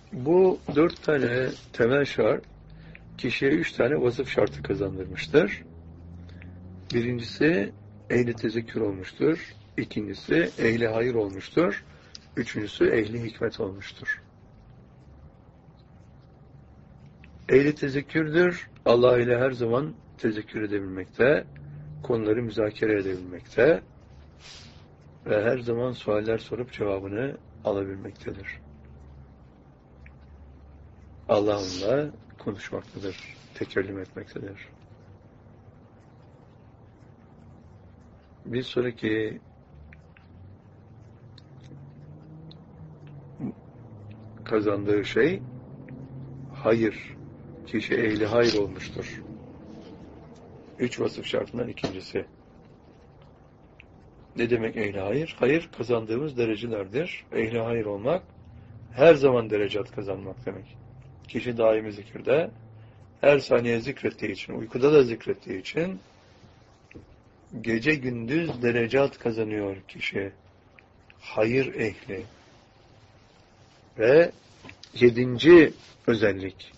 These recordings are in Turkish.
Bu 4 tane temel şart kişiye 3 tane vasıf şartı kazandırmıştır. Birincisi ehli tezekkür olmuştur. İkincisi ehli hayır olmuştur. Üçüncüsü ehli hikmet olmuştur. Ehli tezekkürdür. Allah ile her zaman tezekkür edebilmekte, konuları müzakere edebilmekte ve her zaman sualler sorup cevabını alabilmektedir. Allah'ınla konuşmaktadır, tekellüm etmektedir. Bir sonraki kazandığı şey hayır. Kişi ehli hayır olmuştur. 3 vasıf şartından ikincisi. Ne demek ehli hayır? Hayır kazandığımız derecelerdir. Ehli hayır olmak her zaman derecat kazanmak demek. Kişi daimi zikirde her saniye zikrettiği için, uykuda da zikrettiği için gece gündüz derecat kazanıyor kişi. Hayır ehli. Ve 7. özellik,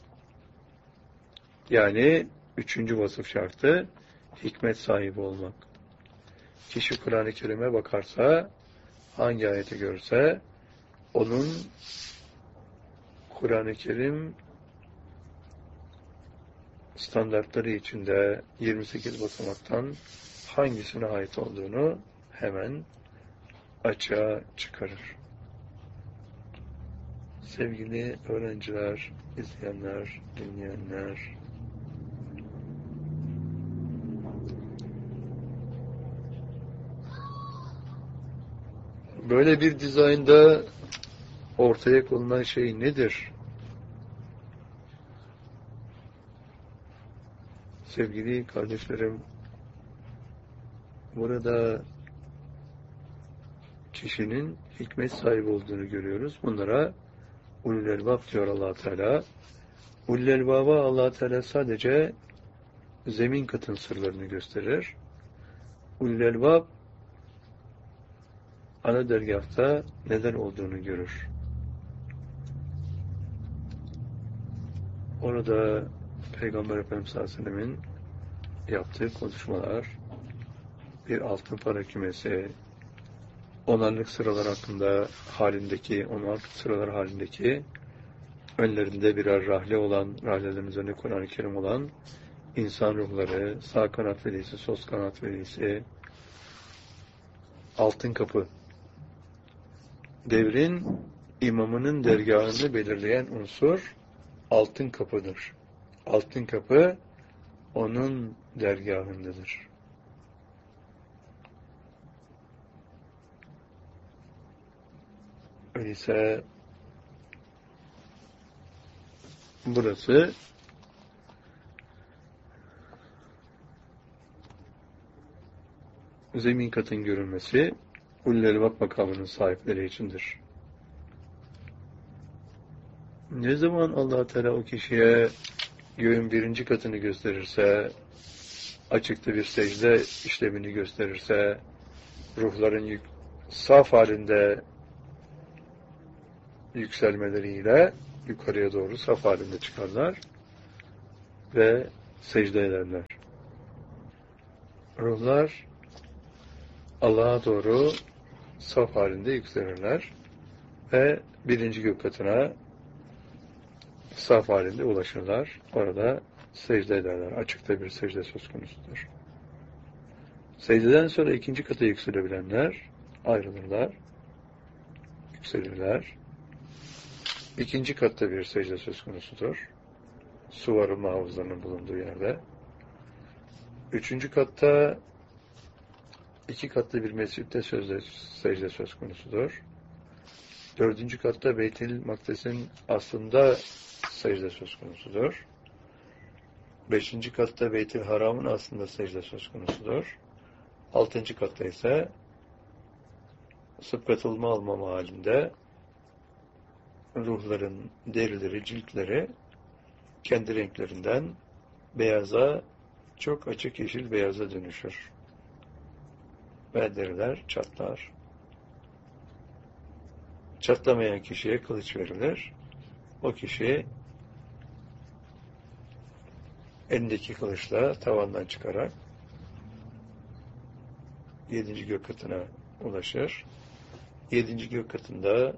yani 3. vasıf şartı hikmet sahibi olmak. Kişi Kur'an-ı Kerim'e bakarsa, hangi ayeti görse, onun Kur'an-ı Kerim standartları içinde 28 basamaktan hangisine ait olduğunu hemen açığa çıkarır. Sevgili öğrenciler, izleyenler, dinleyenler, böyle bir dizaynda ortaya konulan şey nedir? Sevgili kardeşlerim, burada kişinin hikmet sahibi olduğunu görüyoruz. Bunlara ulul elbab diyor Allah Teala. Ulul elbaba Allah Teala sadece zemin katın sırlarını gösterir. Ulul elbab ana dergâhta neden olduğunu görür. Orada Peygamber Efendimiz sallallahu aleyhi ve sellem'in yaptığı konuşmalar, bir altın para kümesi, onarlık sıralar hakkında onarlık sıralar halindeki önlerinde birer rahle olan, rahlelerin üzerinde Kur'an-ı Kerim olan insan ruhları, sağ kanat velisi, sol kanat velisi, altın kapı. Devrin imamının dergahını belirleyen unsur altın kapıdır. Altın kapı onun dergahındadır. Öyleyse burası zemin katın görülmesi ulul elbab makamının sahipleri içindir. Ne zaman Allah Teala o kişiye göğün 1. katını gösterirse, açıkta bir secde işlemini gösterirse, ruhların saf halinde yükselmeleriyle yukarıya doğru saf halinde çıkarlar ve secde ederler. Ruhlar Allah'a doğru saf halinde yükselirler ve 1. gök katına saf halinde ulaşırlar. Orada secde ederler. Açıkta bir secde söz konusudur. Secdeden sonra 2. kata yükselebilenler ayrılırlar, yükselirler. 2. katta bir secde söz konusudur. Suvarı mahfuzlarının bulunduğu yerde. 3. katta 2 katlı bir mescitte secde söz konusudur. 4. katta Beyt-i Makdes'in aslında secde söz konusudur. 5. katta Beyt-i Haram'ın aslında secde söz konusudur. 6. katta ise sıpkatılma almama halinde ruhların derileri, ciltleri kendi renklerinden beyaza, çok açık yeşil beyaza dönüşür. Ve deriler çatlar. Çatlamayan kişiye kılıç verilir. o kişi elindeki kılıçla tavandan çıkarak 7. gök katına ulaşır. 7. gök katında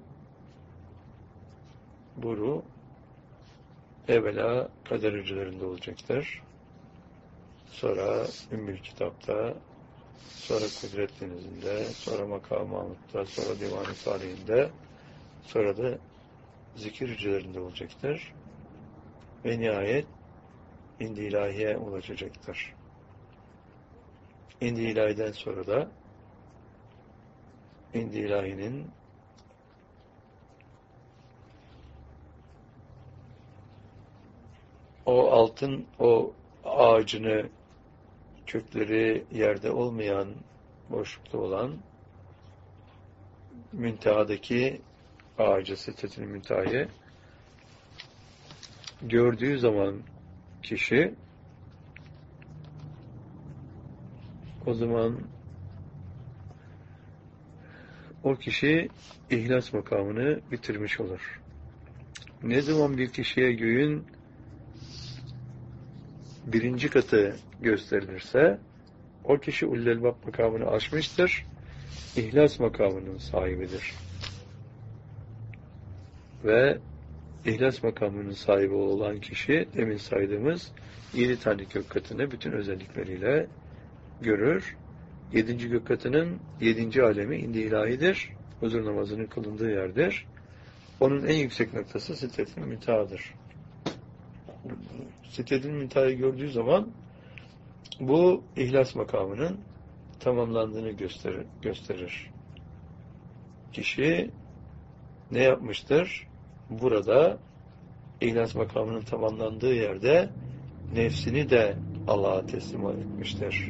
bu ruh evvela kader hücrelerinde olacaktır. Sonra Ümmül Kitap'ta, sonra Kudret Denizi'nde, sonra Makam-ı Mahmud'da, sonra Divan-ı Salih'inde, sonra da zikir hücrelerinde olacaktır. Ve nihayet İndi ilahiye ulaşacaktır. İndi ilahiden sonra da İndi ilahinin o altın, o ağacını, kökleri yerde olmayan, boşlukta olan müntehadaki ağacı, Sidretül Münteha'yı gördüğü zaman kişi, o zaman o kişi ihlas makamını bitirmiş olur. Ne zaman bir kişiye göğün 1. katı gösterilirse o kişi Ullel-Bab makamını aşmıştır. İhlas makamının sahibidir. Ve İhlas makamının sahibi olan kişi demin saydığımız 7 tane gök katını bütün özellikleriyle görür. 7. gök katının 7. alemi indi ilahidir. Huzur namazının kılındığı yerdir. Onun en yüksek noktası Sidretül Münteha'dır. Sidretül Münteha'yı gördüğü zaman bu ihlas makamının tamamlandığını gösterir. Kişi ne yapmıştır? Burada ihlas makamının tamamlandığı yerde nefsini de Allah'a teslim etmiştir.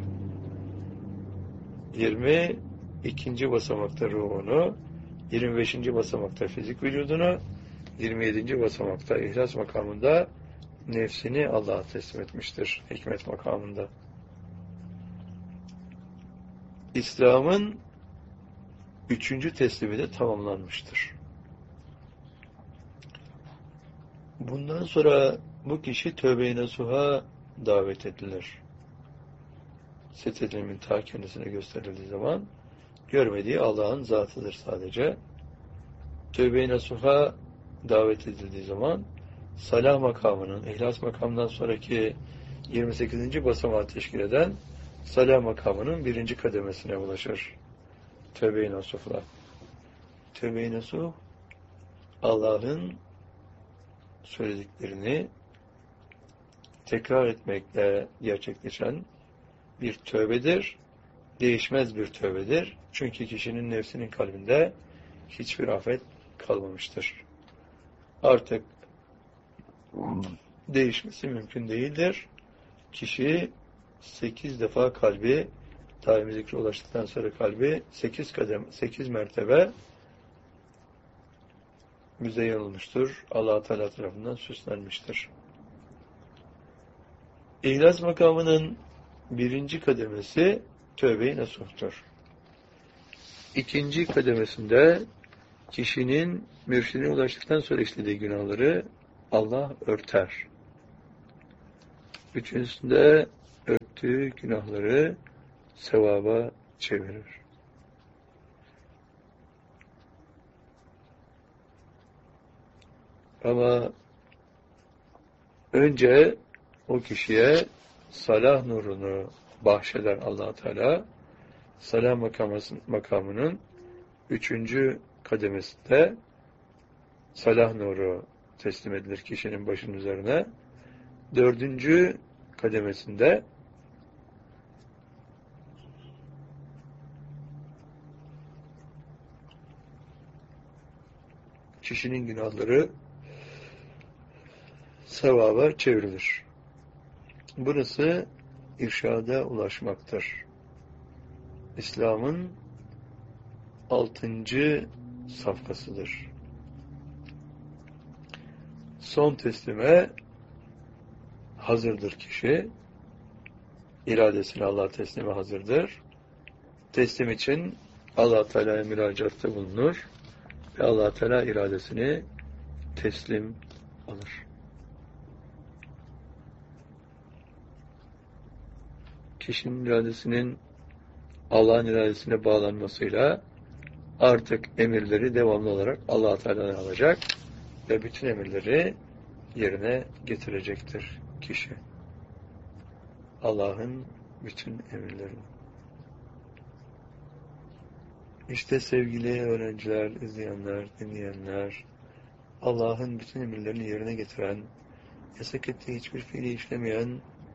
22. basamakta ruhunu, 25. basamakta fizik vücudunu, 27. basamakta ihlas makamında nefsini Allah'a teslim etmiştir. Hikmet makamında. İslam'ın 3. teslimi de tamamlanmıştır. Bundan sonra bu kişi tövbe-i nasuha davet edilir. Sidretül Münteha kendisine gösterildiği zaman görmediği Allah'ın zatıdır sadece. Tövbe-i nasuha davet edildiği zaman salah makamının, ihlas makamından sonraki 28. basamağı teşkil eden salah makamının 1. kademesine ulaşır. Tövbe-i nasuhla. Tövbe-i nasuh Allah'ın söylediklerini tekrar etmekle gerçekleşen bir tövbedir. Değişmez bir tövbedir. Çünkü kişinin nefsinin kalbinde hiçbir afet kalmamıştır. Artık değişmesi mümkün değildir. Kişi 8 defa kalbi daimi zikre ulaştıktan sonra kalbi 8 mertebe müzeyyen olmuştur. Allah Teala tarafından süslenmiştir. İhlas makamının 1. kademesi tövbe-i nasuhtur. 2. kademesinde kişinin mürşidine ulaştıktan sonra işlediği günahları Allah örter. 3.'sünde örttüğü günahları sevaba çevirir. Ama önce o kişiye salah nurunu bahşeder Allah Teala. Salah makamının 3. kademesinde salah nuru teslim edilir kişinin başının üzerine. 4. kademesinde kişinin günahları sevaba çevrilir. Burası irşada ulaşmaktır. İslam'ın 6. safhasıdır. Son teslime hazırdır kişi. İradesini Allah'a teslime hazırdır. Teslim için Allah Teala'ya müracaatta bulunur ve Allah Teala iradesini teslim alır. Kişinin iradesinin Allah'ın iradesine bağlanmasıyla artık emirleri devamlı olarak Allah Teala'dan alacak ve bütün emirleri yerine getirecektir kişi. Allah'ın bütün emirlerini. İşte sevgili öğrenciler, izleyenler, dinleyenler, Allah'ın bütün emirlerini yerine getiren, yasak ettiği hiçbir fiili işlemeyen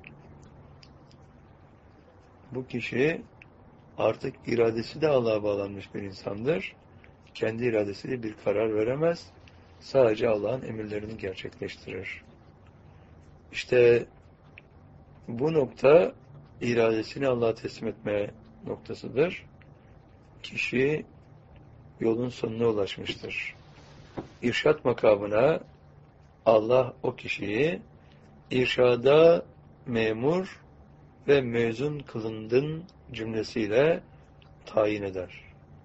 bu kişi artık iradesi de Allah'a bağlanmış bir insandır. Kendi iradesiyle bir karar veremez. Sadece Allah'ın emirlerini gerçekleştirir. İşte bu nokta iradesini Allah'a teslim etme noktasıdır. Kişi yolun sonuna ulaşmıştır. İrşad makamına Allah o kişiyi irşada memur ve mezun kılındın cümlesiyle tayin eder.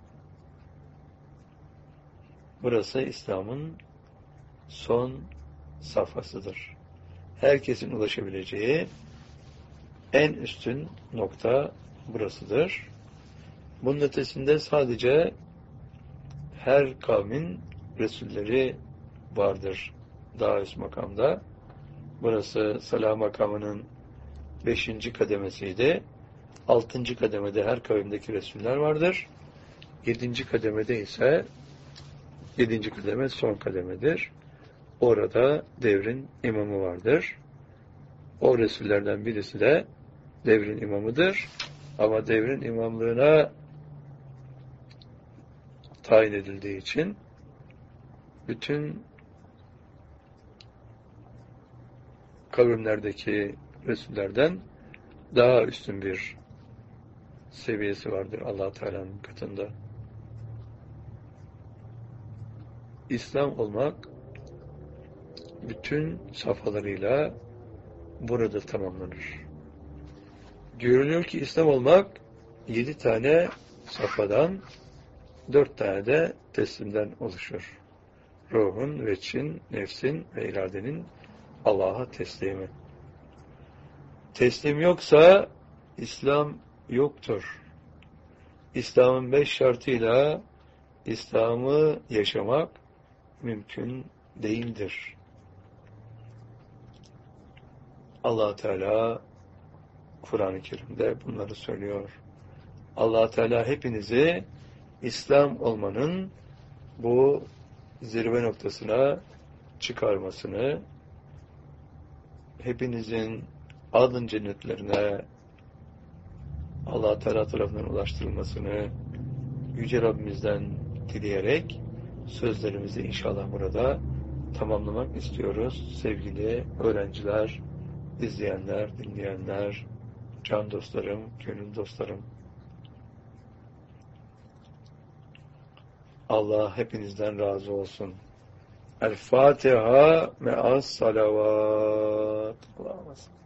Burası İslam'ın son safhasıdır. Herkesin ulaşabileceği en üstün nokta burasıdır. Bunun ötesinde sadece her kavmin Resulleri vardır daha üst makamda. Burası Salah makamının 5. kademesiydi. 6. kademede her kavimdeki Resuller vardır. 7. kademede ise 7. kademe son kademedir. Orada devrin imamı vardır. O Resullerden birisi de devrin imamıdır. Ama devrin imamlığına tayin edildiği için bütün kavimlerdeki Resullerden daha üstün bir seviyesi vardır Allah Teala'nın katında. İslam olmak bütün safhalarıyla burada tamamlanır. Görülüyor ki İslam olmak 7 tane safhadan 4 tane de teslimden oluşur. Ruhun, veçin, nefsin ve iradenin Allah'a teslimi. Teslim yoksa İslam yoktur. İslam'ın 5 şartıyla İslam'ı yaşamak mümkün değildir. Allah Teala Kur'an-ı Kerim'de bunları söylüyor. Allah Teala hepinizi İslam olmanın bu zirve noktasına çıkarmasını, hepinizin adın cennetlerine Allah Teala tarafından ulaştırılmasını Yüce Rabbimizden dileyerek sözlerimizi inşallah burada tamamlamak istiyoruz. Sevgili öğrenciler, izleyenler, dinleyenler, can dostlarım, gönül dostlarım. Allah hepinizden razı olsun. El Fatiha me'as salavat. Allah'a emanet.